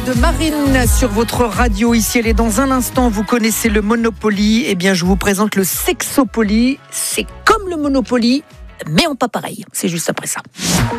De Marine sur votre radio, ici elle est dans un instant. Vous connaissez le Monopoly, eh bien je vous présente le Sexopoly. C'est comme le Monopoly, mais en pas pareil. C'est juste après ça.